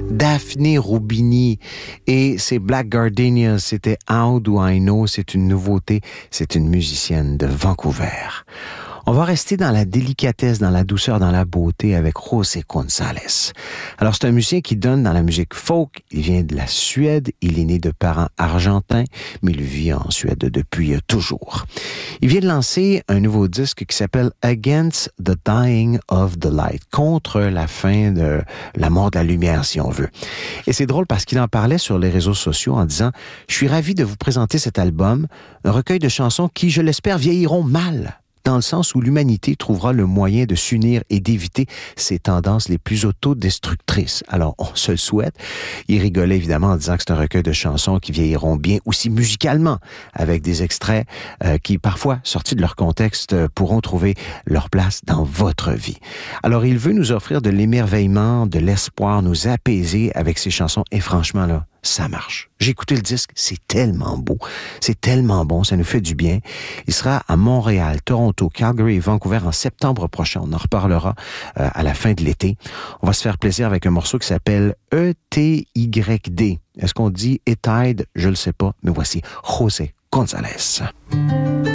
Daphne Rubini et ses Black Gardenias, c'était How Do I Know, c'est une nouveauté, c'est une musicienne de Vancouver. On va rester dans la délicatesse, dans la douceur, dans la beauté avec José González. Alors, c'est un musicien qui donne dans la musique folk. Il vient de la Suède. Il est né de parents argentins, mais il vit en Suède depuis toujours. Il vient de lancer un nouveau disque qui s'appelle Against the Dying of the Light, contre la fin de la mort de la lumière, si on veut. Et c'est drôle parce qu'il en parlait sur les réseaux sociaux en disant « Je suis ravi de vous présenter cet album, un recueil de chansons qui, je l'espère, vieilliront mal. » Dans le sens où l'humanité trouvera le moyen de s'unir et d'éviter ces tendances les plus autodestructrices. Alors, on se le souhaite. Il rigolait évidemment en disant que c'est un recueil de chansons qui vieilliront bien aussi musicalement, avec des extraits qui, parfois, sortis de leur contexte, pourront trouver leur place dans votre vie. Alors, il veut nous offrir de l'émerveillement, de l'espoir, nous apaiser avec ces chansons. Et franchement, là, ça marche. J'ai écouté le disque, c'est tellement beau, c'est tellement bon, ça nous fait du bien. Il sera à Montréal, Toronto, Calgary et Vancouver en septembre prochain. On en reparlera à la fin de l'été. On va se faire plaisir avec un morceau qui s'appelle E-T-Y-D. Est-ce qu'on dit Etide? Je le sais pas, mais voici José González.